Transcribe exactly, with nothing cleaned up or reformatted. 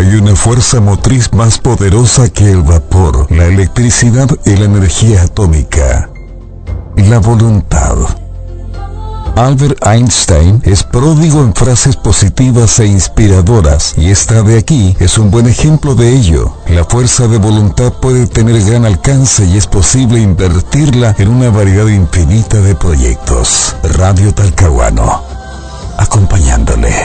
hay una fuerza motriz más poderosa que el vapor, la electricidad y la energía atómica: la voluntad. Albert Einstein es pródigo en frases positivas e inspiradoras, y esta de aquí es un buen ejemplo de ello. La fuerza de voluntad puede tener gran alcance y es posible invertirla en una variedad infinita de proyectos. Radio Talcahuano, acompañándole.